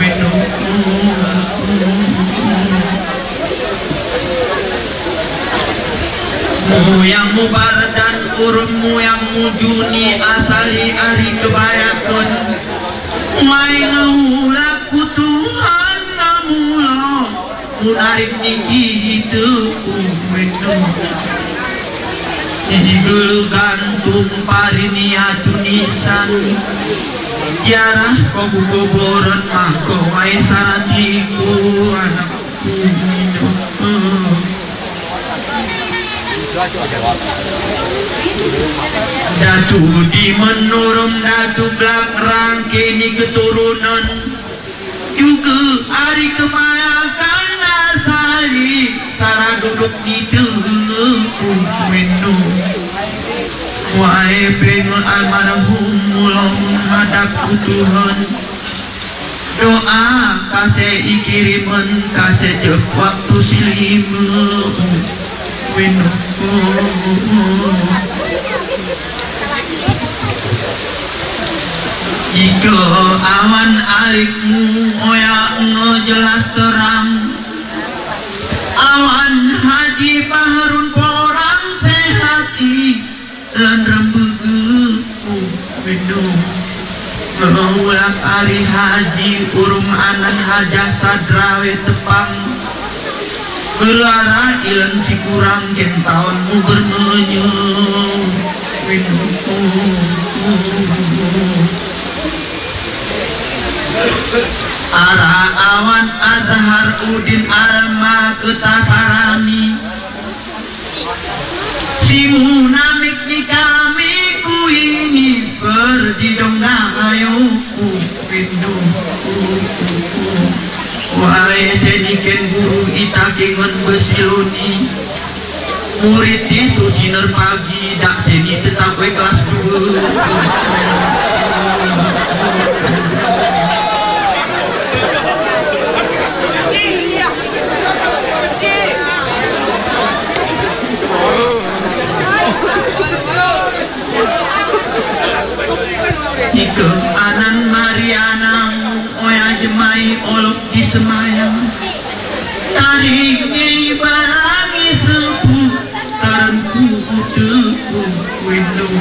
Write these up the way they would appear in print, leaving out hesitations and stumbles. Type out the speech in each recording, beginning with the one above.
yang mubar dan urmu yang mujuni asali ari kebayakun main laku Tuhan namulah munarik niki hidupku minum hidul gantung parinia tunisan jarah kobu koboran mako wae saratiku anakku minum datu di menurun datu belak rangkini keturunan juga hari kemayakan nasari sarah duduk di teluk minum wae pengen almarhum mulang hadap Tuhan doa kasih ikiriman kasih jep waktu silimu minum jika awan alikmu oya ngejelas terang awan haji baharun porang sehati dan rembegeku minum mengulang hari haji urung anan hajah sadrawe tepang gelara ilan si kurang kentauanmu bermenyu minum ara awan azhar udin alma ketasarami si munamik ni kami ku ini berdidong ayuku minum wae seniken guru itakengan besiluni murid itu sinar pagi dak seni tetap kelas 2 Ike anan Mariana oya jemai olok di semayang tarik di barangi sepuh terengku teku windung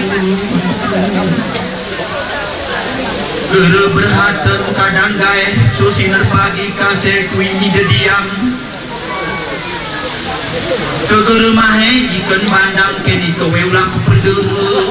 gere berhaten kadang gaeh susiner pagi kasih kuini dediam keger mahe jikan pandang kini kowe ulah kuperdeu